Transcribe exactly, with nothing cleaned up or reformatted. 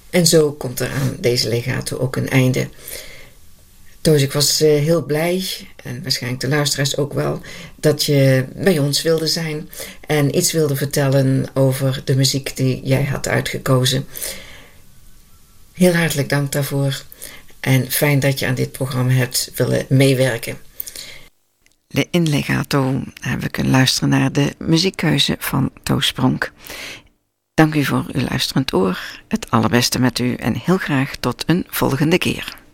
En zo komt er aan deze legato ook een einde. Toos, ik was uh, heel blij, en waarschijnlijk de luisteraars ook wel, dat je bij ons wilde zijn en iets wilde vertellen over de muziek die jij had uitgekozen. Heel hartelijk dank daarvoor en fijn dat je aan dit programma hebt willen meewerken. In legato hebben we kunnen luisteren naar de muziekkeuze van Toos Spronk. Dank u voor uw luisterend oor, het allerbeste met u en heel graag tot een volgende keer.